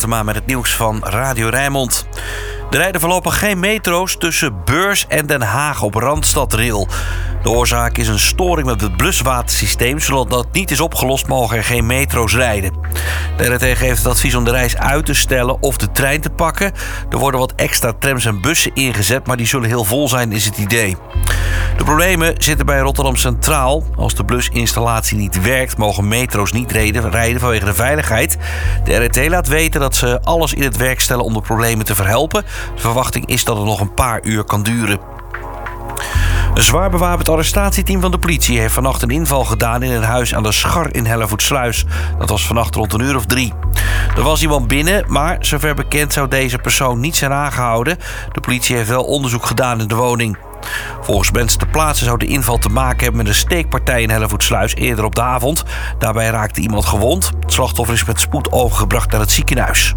Haltema met het nieuws van Radio Rijnmond. Er rijden voorlopig geen metro's tussen Beurs en Den Haag op Randstadrail. De oorzaak is een storing met het bluswatersysteem. Zodat dat niet is opgelost, mogen er geen metro's rijden. De RT geeft het advies om de reis uit te stellen of de trein te pakken. Er worden wat extra trams en bussen ingezet, maar die zullen heel vol zijn, is het idee. De problemen zitten bij Rotterdam Centraal. Als de blusinstallatie niet werkt, mogen metro's niet rijden vanwege de veiligheid. De RT laat weten dat ze alles in het werk stellen om de problemen te verhelpen. De verwachting is dat het nog een paar uur kan duren. Een zwaar bewapend arrestatieteam van de politie heeft vannacht een inval gedaan in een huis aan de Schar in Hellevoetsluis. Dat was vannacht rond 3:00. Er was iemand binnen, maar zover bekend zou deze persoon niet zijn aangehouden. De politie heeft wel onderzoek gedaan in de woning. Volgens mensen ter plaatse zou de inval te maken hebben met een steekpartij in Hellevoetsluis eerder op de avond. Daarbij raakte iemand gewond. Het slachtoffer is met spoed overgebracht naar het ziekenhuis.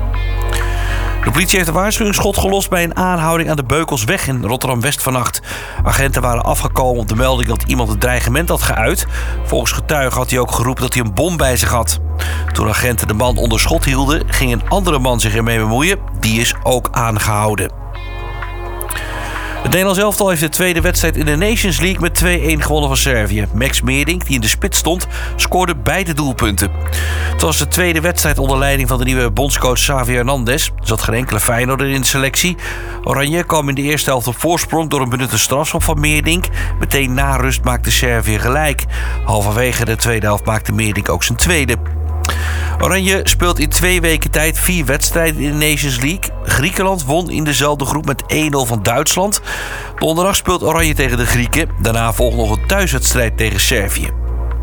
De politie heeft een waarschuwingsschot gelost bij een aanhouding aan de Beukelsweg in Rotterdam-West vannacht. Agenten waren afgekomen op de melding dat iemand een dreigement had geuit. Volgens getuigen had hij ook geroepen dat hij een bom bij zich had. Toen agenten de man onder schot hielden, ging een andere man zich ermee bemoeien. Die is ook aangehouden. Het Nederlands elftal heeft de tweede wedstrijd in de Nations League met 2-1 gewonnen van Servië. Max Meerdink, die in de spits stond, scoorde beide doelpunten. Het was de tweede wedstrijd onder leiding van de nieuwe bondscoach Xavi Hernandez. Er zat geen enkele Feyenoorder in de selectie. Oranje kwam in de eerste helft op voorsprong door een benutte strafschop van Meerdink. Meteen na rust maakte Servië gelijk. Halverwege de tweede helft maakte Meerdink ook zijn tweede. Oranje speelt in 2 weken tijd 4 wedstrijden in de Nations League. Griekenland won in dezelfde groep met 1-0 van Duitsland. Donderdag speelt Oranje tegen de Grieken. Daarna volgt nog een thuiswedstrijd tegen Servië.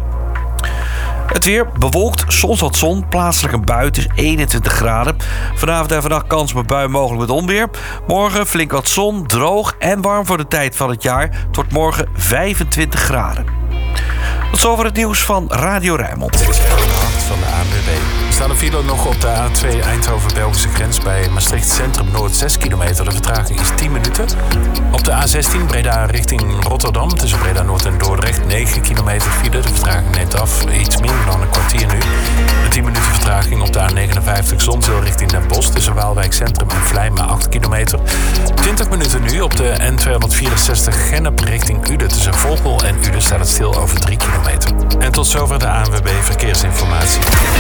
Het weer bewolkt, soms wat zon, plaatselijk een bui. Het is 21 graden. Vanavond en vannacht kans op een bui, mogelijk met onweer. Morgen flink wat zon, droog en warm voor de tijd van het jaar. Het wordt morgen 25 graden. Tot zover het nieuws van Radio Rijnmond. Van de ANWB. Er staat een file nog op de A2 Eindhoven-Belgische grens bij Maastricht Centrum Noord 6 kilometer. De vertraging is 10 minuten. Op de A16 Breda richting Rotterdam tussen Breda Noord en Dordrecht 9 kilometer file. De vertraging neemt af, iets minder dan een kwartier nu. Een 10 minuten vertraging op de A59 Zonzeel richting Den Bosch tussen Waalwijk Centrum en Vlijmen 8 kilometer. 20 minuten nu op de N264 Gennep richting Uden tussen Volkel en Uden staat het stil over 3 kilometer. En tot zover de ANWB Verkeersinformatie.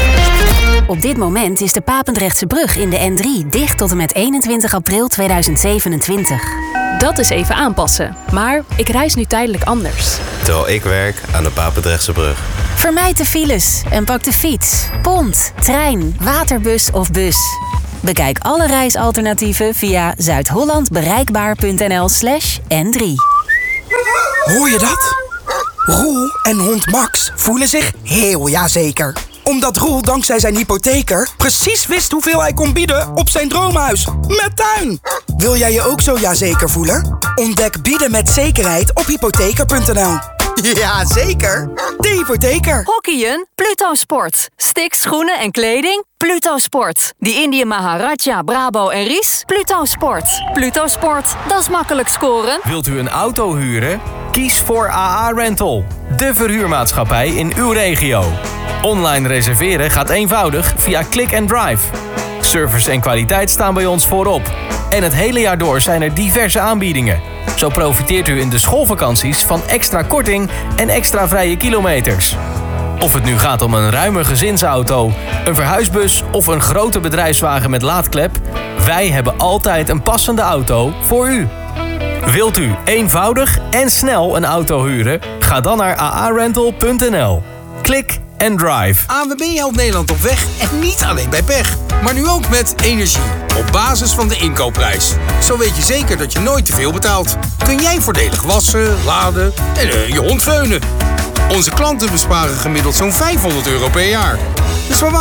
Op dit moment is de Papendrechtse brug in de N3 dicht tot en met 21 april 2027. Dat is even aanpassen. Maar ik reis nu tijdelijk anders. Terwijl ik werk aan de Papendrechtse brug. Vermijd de files en pak de fiets, pont, trein, waterbus of bus. Bekijk alle reisalternatieven via zuidhollandbereikbaar.nl/N3. Hoor je dat? Roel en hond Max voelen zich heel jazeker. Omdat Roel dankzij zijn hypotheker precies wist hoeveel hij kon bieden op zijn droomhuis. Met tuin! Wil jij je ook zo jazeker voelen? Ontdek bieden met zekerheid op hypotheker.nl. Ja, zeker. De hypotheker. Hockeyen? Pluto Sport. Sticks, schoenen en kleding? Pluto Sport. Die Indië Maharaja, Brabo en Ries? Pluto Sport. Pluto Sport. Dat is makkelijk scoren. Wilt u een auto huren? Kies voor AA Rental. De verhuurmaatschappij in uw regio. Online reserveren gaat eenvoudig via Click and Drive. Service en kwaliteit staan bij ons voorop. En het hele jaar door zijn er diverse aanbiedingen. Zo profiteert u in de schoolvakanties van extra korting en extra vrije kilometers. Of het nu gaat om een ruime gezinsauto, een verhuisbus of een grote bedrijfswagen met laadklep, wij hebben altijd een passende auto voor u. Wilt u eenvoudig en snel een auto huren? Ga dan naar aarental.nl. Klik and drive. ANWB helpt Nederland op weg en niet alleen bij pech. Maar nu ook met energie. Op basis van de inkoopprijs. Zo weet je zeker dat je nooit te veel betaalt. Kun jij voordelig wassen, laden en je hond veunen. Onze klanten besparen gemiddeld zo'n €500 per jaar. Dus